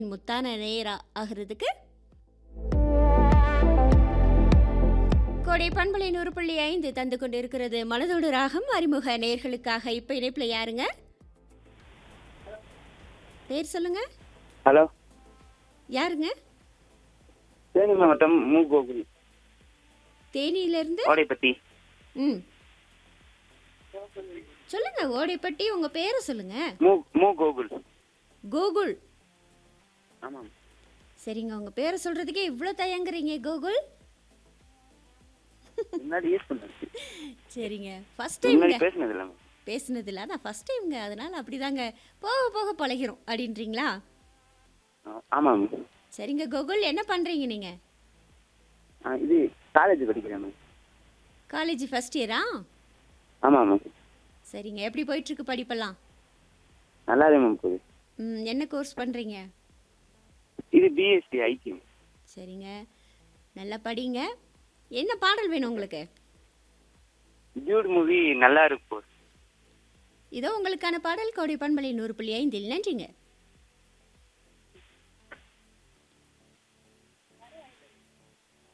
முத்தான நேரா ஆகிறதுக்கு கோடை பண்பலை 100.5 தந்து கொண்டு இருக்கிறது மனதோடு ராகம். அறிமுக நேர்களுக்காக இப்ப இணைப்புல யாருங்க? பேர் சொல்லுங்க. ஹலோ, யாருங்க? தேனி மாவட்டம் மு கோகுல். தேனியில இருந்து ஓடைப்பட்டி. ம் சொல்லுங்க. ஓடைப்பட்டி. உங்க பேரை சொல்லுங்க. மு கோகுல். கோகுல். ஆமாம். சரிங்க, உங்க பேரை சொல்றதுக்கே இவ்வளவு தயங்குறீங்க கோகுல்? முன்னாடி யூஸ் பண்ணேன். சரிங்க, ஃபர்ஸ்ட் முன்னாடி டைம்ங்க பேசினது இல்ல. பேசுனதில்ல. அதான் ஃபர்ஸ்ட் டைம்ங்க, அதனால அப்படிதாங்க போக போக பழகிறோம் அப்படின்றீங்களா? ஆமாம். சரிங்க கோகுல், என்ன பண்றீங்க நீங்க? இது காலேஜ் படிக்கிறேன் மேம். காலேஜ் ஃபர்ஸ்ட் இயரா? ஆமாம் மேம். சரிங்க, எப்படி போயிட்டு இருக்கு படிப்பெல்லாம்? நல்லாவே மேம் போகுது. என்ன கோர்ஸ் பண்றீங்க? இது பிஎஸ்சி ஐடி. சரிங்க, நல்லா படிங்க. என்ன பாடல் வேணும் உங்களுக்கு? டியூட் மூவி நல்லா இருக்கும். இதோ உங்களுக்கான பாடல் கோடை பண்பலை 100.5. நன்றிங்க.